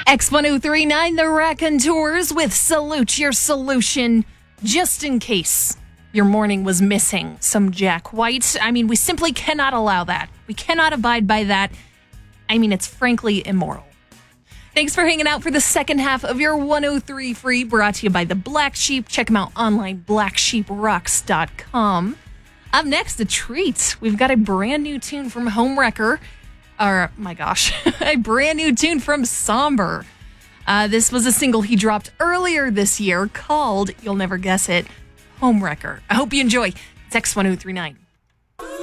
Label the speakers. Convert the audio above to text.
Speaker 1: X1039, the Raconteurs with Salute Your Solution, just in case your morning was missing some Jack White. I mean, we simply cannot allow that. We cannot abide by that. I mean, it's frankly immoral. Thanks for hanging out for the second half of your 103 Free, brought to you by the Black Sheep. Check them out online, blacksheeprocks.com. Up next, a treat. We've got a brand new tune from Homewrecker. A brand new tune from Somber. This was a single he dropped earlier this year called, you'll never guess it, Homewrecker. I hope you enjoy. It's X1039.